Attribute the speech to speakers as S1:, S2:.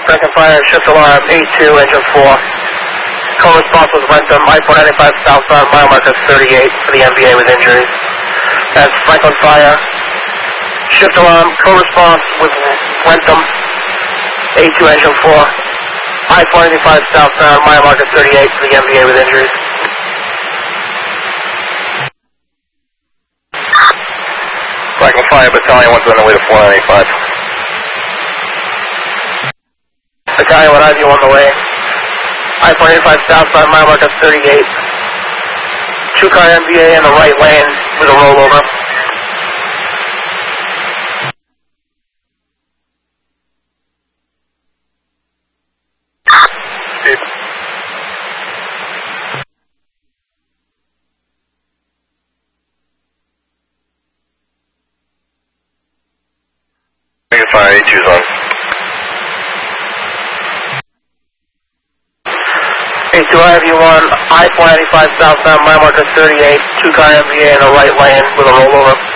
S1: Franklin Fire, shift alarm, 82, engine 4. Call response was Wentham, I-495 southbound, mile marker 38 for the MVA with injuries. That's Franklin Fire. Shift alarm, co-response with Wentham, 82, engine 4. I-495 southbound, mile marker 38 for the MVA with injuries. Franklin Fire Battalion 1's on the way to 495. Battalion 1 IV on the way. I-485 southbound, mile marker 38. Two-car MVA in the right lane with a rollover. Fire 82's on. 82 IV1, I-495 southbound, mile marker 38, two-car MVA in the right lane with a rollover.